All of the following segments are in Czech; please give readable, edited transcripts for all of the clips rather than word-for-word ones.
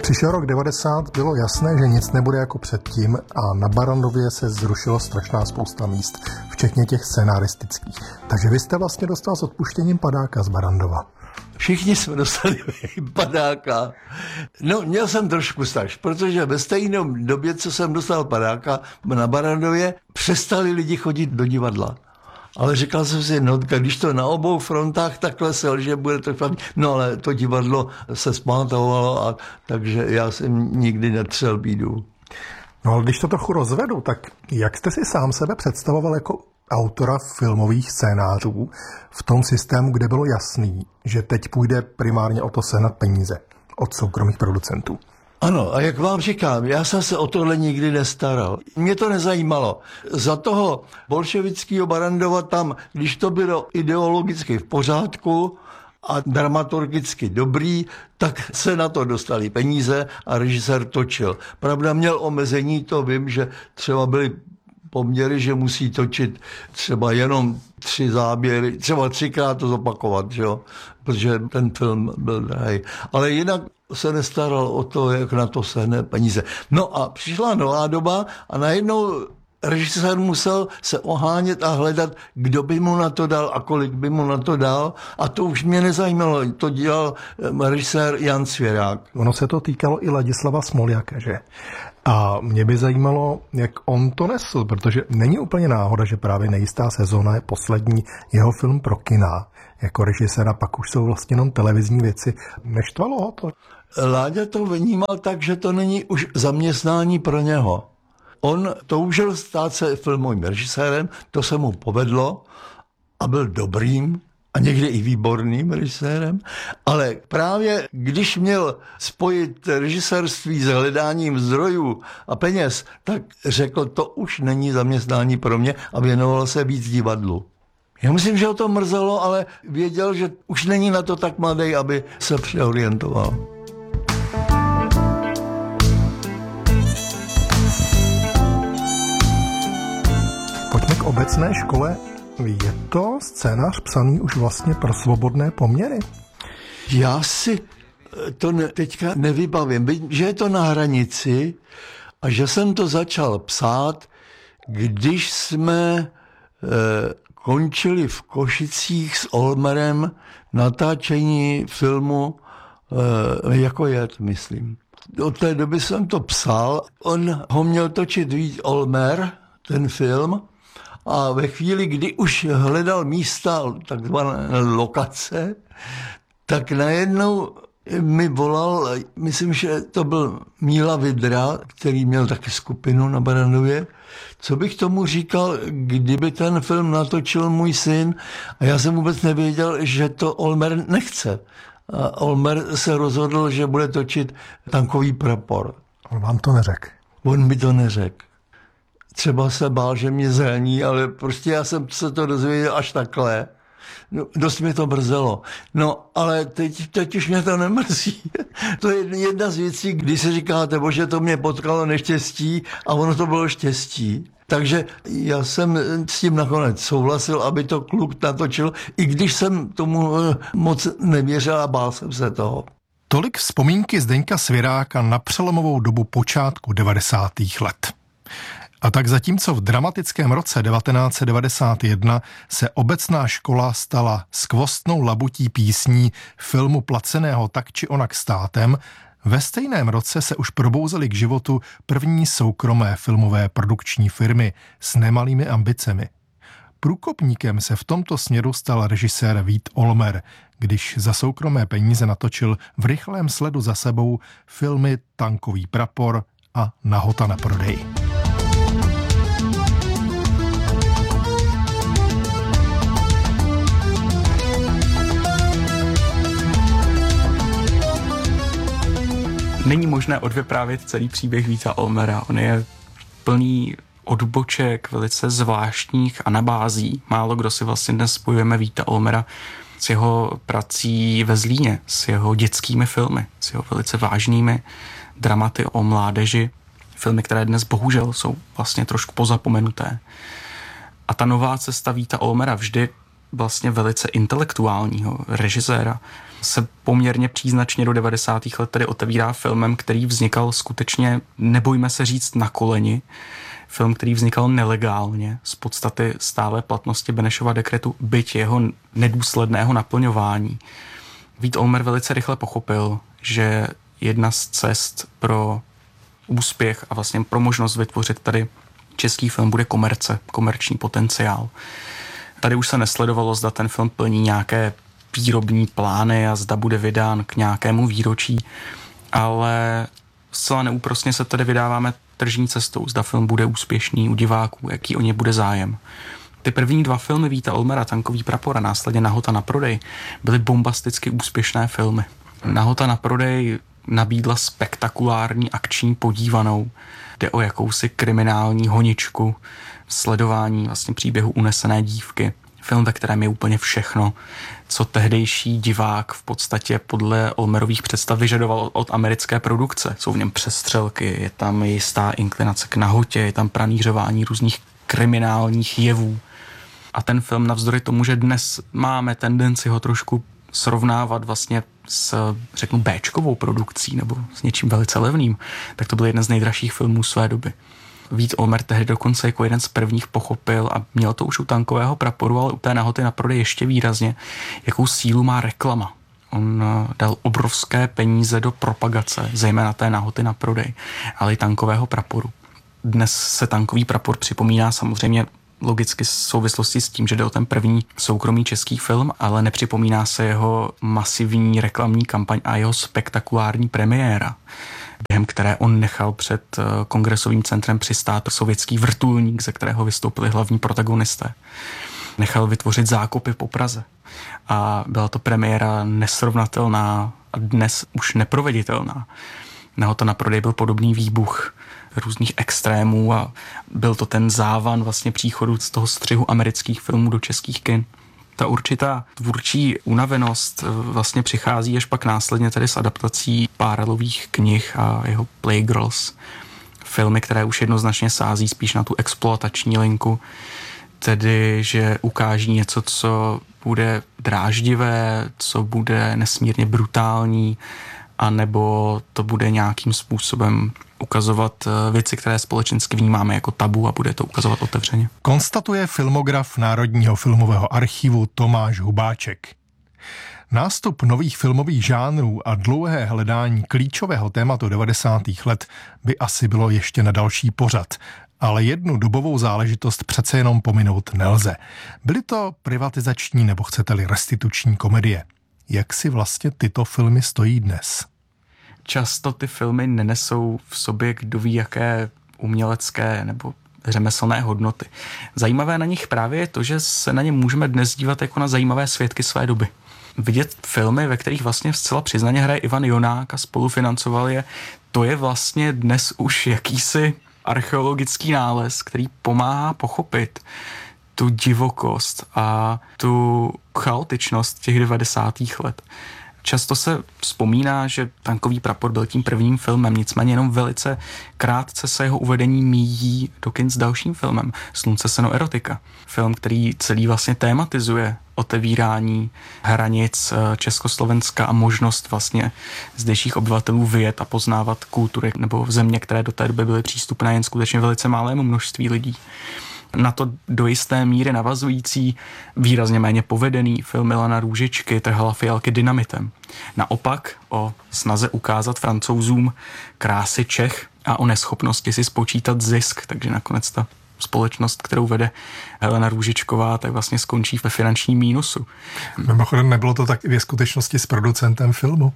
Přišel rok 90, bylo jasné, že nic nebude jako předtím a na Barrandově se zrušilo strašná spousta míst, včetně těch scenaristických. Takže vy jste vlastně dostal s odpuštěním padáka z Barrandova. Všichni jsme dostali padáka. No, měl jsem trošku straš, protože ve stejné době, co jsem dostal padáka na Barrandově, přestali lidi chodit do divadla. Ale říkal jsem si, no, když to na obou frontách takhle selže, bude to špatně. No, ale to divadlo se zpamatovalo, a takže já jsem nikdy netřel bídu. No, ale když to trochu rozvedu, tak jak jste si sám sebe představoval jako autora filmových scénářů v tom systému, kde bylo jasný, že teď půjde primárně o to sehnat peníze od soukromých producentů? Ano, a jak vám říkám, já jsem se o tohle nikdy nestaral. Mě to nezajímalo. Za toho bolševického Barrandova tam, když to bylo ideologicky v pořádku a dramaturgicky dobrý, tak se na to dostali peníze a režisér točil. Pravda, měl omezení, to vím, že třeba byly poměry, že musí točit třeba jenom 3 záběry, třeba 3krát to zopakovat, že jo? Protože ten film byl drahý. Ale jinak se nestaral o to, jak na to sehne peníze. No a přišla nová doba a najednou režisér musel se ohánět a hledat, kdo by mu na to dal a kolik by mu na to dal. A to už mě nezajímalo. To dělal režisér Jan Svěrák. Ono se to týkalo i Ladislava Smoljaka, že? A mě by zajímalo, jak on to nesl, protože není úplně náhoda, že právě Nejistá sezóna je poslední jeho film pro kina. Jako režiséra pak už jsou vlastně jenom televizní věci. Neštvalo ho to? Láďa to vnímal tak, že to není už zaměstnání pro něho. On toužil stát se filmovým režisérem, to se mu povedlo a byl dobrým a někde i výborným režisérem, ale právě když měl spojit režisérství s hledáním zdrojů a peněz, tak řekl, to už není zaměstnání pro mě a věnoval se víc divadlu. Já myslím, že ho to mrzelo, ale věděl, že už není na to tak mladý, aby se přeorientoval. Pojďme k obecné škole. Je to scénář psaný už vlastně pro svobodné poměry? Já si to teďka nevybavím. Vím, že je to na hranici a že jsem to začal psát, když jsme končili v Košicích s Olmerem natáčení filmu Jako jed, myslím. Od té doby jsem to psal. On ho měl točit Vít Olmer, ten film, a ve chvíli, kdy už hledal místa, takzvané lokace, tak najednou mi volal, myslím, že to byl Míla Vidra, který měl taky skupinu na Barrandově, co bych tomu říkal, kdyby ten film natočil můj syn, a já jsem vůbec nevěděl, že to Olmer nechce. A Olmer se rozhodl, že bude točit Tankový prapor. On vám to neřekl. On mi to neřekl. Třeba se bál, že mě zraní, ale prostě já jsem se to dozvěděl až takhle. No, dost mě to mrzelo. No, ale teď už mě to nemrzí. To je jedna z věcí, kdy se říkáte, bože, to mě potkalo neštěstí, a ono to bylo štěstí. Takže já jsem s tím nakonec souhlasil, aby to kluk natočil, i když jsem tomu moc nevěřil a bál jsem se toho. Tolik vzpomínky Zdeňka Svěráka na přelomovou dobu počátku 90. let. A tak zatímco v dramatickém roce 1991 se obecná škola stala skvostnou labutí písní filmu placeného tak či onak státem, ve stejném roce se už probouzely k životu první soukromé filmové produkční firmy s nemalými ambicemi. Průkopníkem se v tomto směru stal režisér Vít Olmer, když za soukromé peníze natočil v rychlém sledu za sebou filmy Tankový prapor a Nahota na prodej. Není možné odvyprávět celý příběh Víta Olmera. On je plný odboček, velice zvláštních anabází. Málo kdo si vlastně dnes spojujeme Víta Olmera s jeho prací ve Zlíně, s jeho dětskými filmy, s jeho velice vážnými dramaty o mládeži. Filmy, které dnes bohužel jsou vlastně trošku pozapomenuté. A ta nová cesta Víta Olmera vždy vlastně velice intelektuálního režiséra, se poměrně příznačně do 90. let tedy otevírá filmem, který vznikal skutečně, nebojme se říct, na koleni. Film, který vznikal nelegálně z podstaty stále platnosti Benešova dekretu, byť jeho nedůsledného naplňování. Vít Olmer velice rychle pochopil, že jedna z cest pro úspěch a vlastně pro možnost vytvořit tady český film bude komerční potenciál. Tady už se nesledovalo, zda ten film plní nějaké výrobní plány a zda bude vydán k nějakému výročí, ale zcela neúprosně se tady vydáváme tržní cestou, zda film bude úspěšný u diváků, jaký o ně bude zájem. Ty první 2 filmy Víta Olmera, Tankový prapor a následně Nahota na prodej, byly bombasticky úspěšné filmy. Nahota na prodej nabídla spektakulární akční podívanou. Jde o jakousi kriminální honičku, sledování vlastně příběhu unesené dívky. Film, ve kterém je úplně všechno, co tehdejší divák v podstatě podle Olmerových představ vyžadoval od americké produkce. Jsou v něm přestřelky, je tam jistá inklinace k nahotě, je tam pranířování různých kriminálních jevů. A ten film navzdory tomu, že dnes máme tendenci ho trošku srovnávat vlastně s, řeknu, béčkovou produkcí nebo s něčím velice levným, tak to byl jeden z nejdražších filmů své doby. Vít Olmer tehdy dokonce jako jeden z prvních pochopil, a měl to už u Tankového praporu, ale u té Nahoty na prodej ještě výrazně, jakou sílu má reklama. On dal obrovské peníze do propagace, zejména té Nahoty na prodej, ale i Tankového praporu. Dnes se Tankový prapor připomíná samozřejmě logicky v souvislosti s tím, že jde o ten první soukromý český film, ale nepřipomíná se jeho masivní reklamní kampaň a jeho spektakulární premiéra, během které on nechal před Kongresovým centrem přistát sovětský vrtulník, ze kterého vystoupili hlavní protagonisté. Nechal vytvořit zákopy po Praze. A byla to premiéra nesrovnatelná a dnes už neproveditelná. Nahota na prodej byl podobný výbuch různých extrémů a byl to ten závan vlastně příchodu z toho střihu amerických filmů do českých kin. Ta určitá tvůrčí unavenost vlastně přichází až pak následně tedy s adaptací Páralových knih a jeho Playgirls. Filmy, které už jednoznačně sází spíš na tu exploatační linku, tedy že ukáží něco, co bude dráždivé, co bude nesmírně brutální, anebo to bude nějakým způsobem ukazovat věci, které společensky vnímáme jako tabu a bude to ukazovat otevřeně. Konstatuje filmograf Národního filmového archivu Tomáš Hubáček. Nástup nových filmových žánrů a dlouhé hledání klíčového tématu 90. let by asi bylo ještě na další pořad, ale jednu dobovou záležitost přece jenom pominout nelze. Byly to privatizační nebo chcete-li restituční komedie. Jak si vlastně tyto filmy stojí dnes? Často ty filmy nenesou v sobě kdo ví jaké umělecké nebo řemeslné hodnoty. Zajímavé na nich právě je to, že se na ně můžeme dnes dívat jako na zajímavé svědky své doby. Vidět filmy, ve kterých vlastně zcela přiznaně hraje Ivan Jonák a spolufinancoval je, to je vlastně dnes už jakýsi archeologický nález, který pomáhá pochopit tu divokost a tu chaotičnost těch 90. let. Často se vzpomíná, že Tankový prapor byl tím prvním filmem, nicméně jenom velice krátce se jeho uvedení míjí do kin s dalším filmem, Slunce, seno, erotika. Film, který celý vlastně tématizuje otevírání hranic Československa a možnost vlastně zdejších obyvatelů vyjet a poznávat kultury nebo země, které do té doby byly přístupné jen skutečně velice malému množství lidí. Na to do jisté míry navazující, výrazně méně povedený film Milana Růžičky Trhala fialky dynamitem. Naopak o snaze ukázat Francouzům krásy Čech a o neschopnosti si spočítat zisk, takže nakonec ta společnost, kterou vede Helena Růžičková, tak vlastně skončí ve finančním mínusu. Mimochodem nebylo to tak ve skutečnosti s producentem filmu?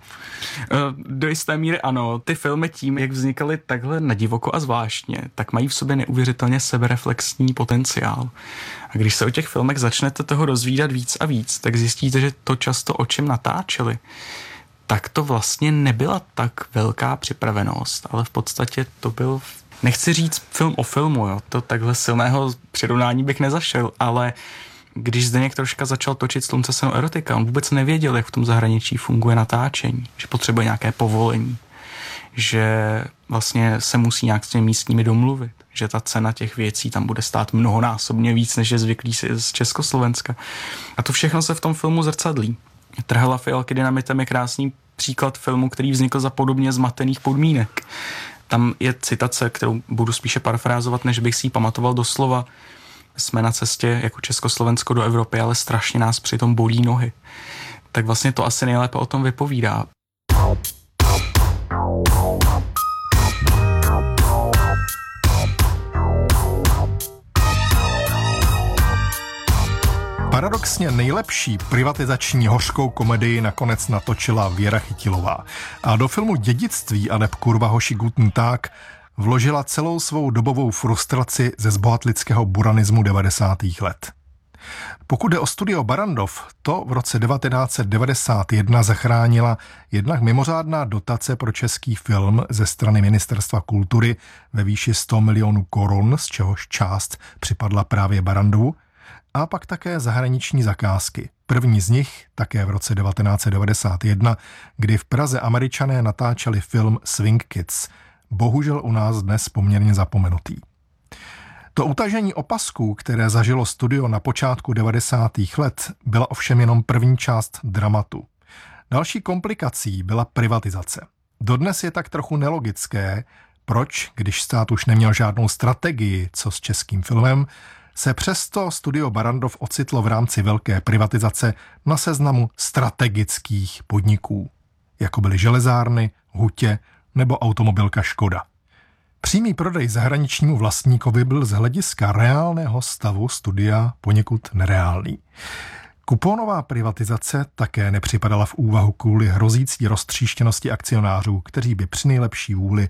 Do jisté míry ano. Ty filmy tím, jak vznikaly takhle nadivoko a zvláštně, tak mají v sobě neuvěřitelně sebereflexní potenciál. A když se o těch filmech začnete toho dozvídat víc a víc, tak zjistíte, že to často, o čem natáčeli, tak to vlastně nebyla tak velká připravenost, ale v podstatě to byl, nechci říct film o filmu, jo, to takhle silného přirovnání bych nezašel, ale když Zdeněk Troška začal točit Slunce, seno, erotika, on vůbec nevěděl, jak v tom zahraničí funguje natáčení, že potřebuje nějaké povolení, že vlastně se musí nějak s těmi místními domluvit, že ta cena těch věcí tam bude stát mnohonásobně víc, než je zvyklý z Československa. A to všechno se v tom filmu zrcadlí. Trhela fialky dynamitem je krásný příklad filmu, který vznikl za podobně zmatených podmínek. Tam je citace, kterou budu spíše parafrázovat, než bych si ji pamatoval doslova. Jsme na cestě jako Československo do Evropy, ale strašně nás přitom bolí nohy. Tak vlastně to asi nejlépe o tom vypovídá. Paradoxně nejlepší privatizační hořkou komedii nakonec natočila Věra Chytilová a do filmu Dědictví aneb Kurva hoši guten Tag vložila celou svou dobovou frustraci ze zbohatlického buranismu 90. let. Pokud jde o studio Barrandov, to v roce 1991 zachránila jednak mimořádná dotace pro český film ze strany Ministerstva kultury ve výši 100 milionů korun, z čehož část připadla právě Barrandovu, a pak také zahraniční zakázky. První z nich také v roce 1991, kdy v Praze Američané natáčeli film Swing Kids, bohužel u nás dnes poměrně zapomenutý. To utažení opasků, které zažilo studio na počátku 90. let, byla ovšem jenom první část dramatu. Další komplikací byla privatizace. Dodnes je tak trochu nelogické, proč, když stát už neměl žádnou strategii, co s českým filmem, se přesto studio Barrandov ocitlo v rámci velké privatizace na seznamu strategických podniků, jako byly železárny, hutě nebo automobilka Škoda. Přímý prodej zahraničnímu vlastníkovi byl z hlediska reálného stavu studia poněkud nereálný. Kuponová privatizace také nepřipadala v úvahu kvůli hrozící roztříštěnosti akcionářů, kteří by při nejlepší vůli